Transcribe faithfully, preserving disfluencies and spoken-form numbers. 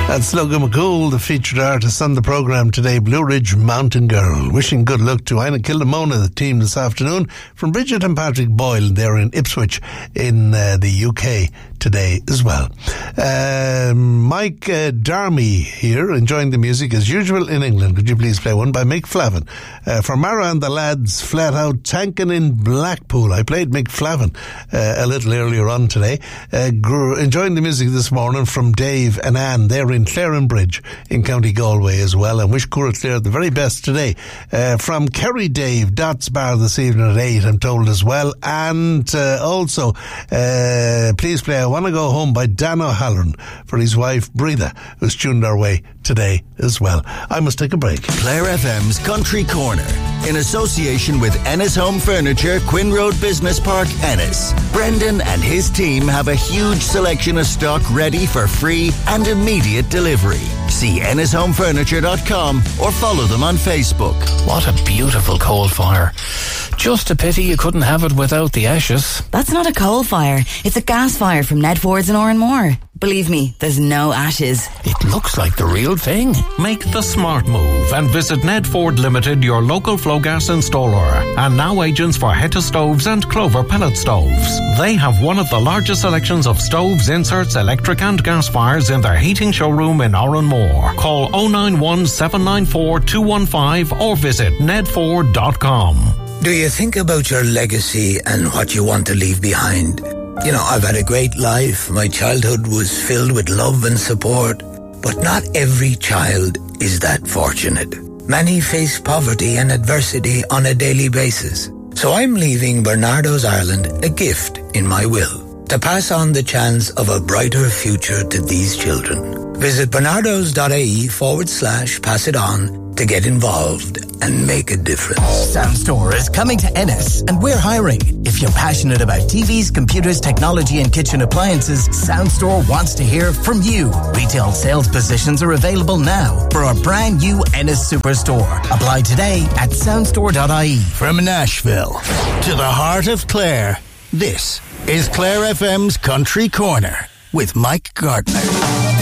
That's Slugga McCool, the featured artist on the programme today, Blue Ridge Mountain Girl. Wishing good luck to Ina Kildamona, the team this afternoon, from Bridget and Patrick Boyle. They're in Ipswich in uh, the U K today as well. Uh, Mike uh, Darmy here, enjoying the music as usual in England. Could you please play one by Mick Flavin? Uh, for Mara and the lads, flat out tanking in Blackpool. I played Mick Flavin uh, a little earlier on today. Uh, gr- enjoying the music this morning from Dave and Anne. They're in Clarenbridge in County Galway as well, and wish Curraclare the very best today. Uh, from Kerry Dave, Dots Bar this evening at eight, I'm told as well. And uh, also, uh, please play I Want to Go Home by Dan O'Halloran for his wife Breda, who's tuned our way today as well. I must take a break. Clare F M's Country Corner, in association with Ennis Home Furniture, Quinn Road Business Park, Ennis. Brendan and his team have a huge selection of stock ready for free and immediate delivery. See ennis home furniture dot com or follow them on Facebook. What a beautiful coal fire. Just a pity you couldn't have it without the ashes. That's not a coal fire. It's a gas fire from Ned Ford's in Oranmore. Believe me, there's no ashes. It looks like the real thing. Make the smart move and visit Ned Ford Limited, your local flow gas installer, and now agents for Heta stoves and Clover pellet stoves. They have one of the largest selections of stoves, inserts, electric and gas fires in their heating showroom in Oranmore. Call oh nine one, seven nine four, two one five or visit ned ford dot com. Do you think about your legacy and what you want to leave behind? You know, I've had a great life. My childhood was filled with love and support. But not every child is that fortunate. Many face poverty and adversity on a daily basis. So I'm leaving Bernardo's Ireland a gift in my will, to pass on the chance of a brighter future to these children. Visit bernardos.ie forward slash pass it on to get involved and make a difference. Soundstore is coming to Ennis and we're hiring. If you're passionate about T Vs, computers, technology and kitchen appliances, Soundstore wants to hear from you. Retail sales positions are available now for our brand new Ennis Superstore. Apply today at soundstore dot I E. From Nashville to the heart of Clare, this is Clare F M's Country Corner with Mike Gardner.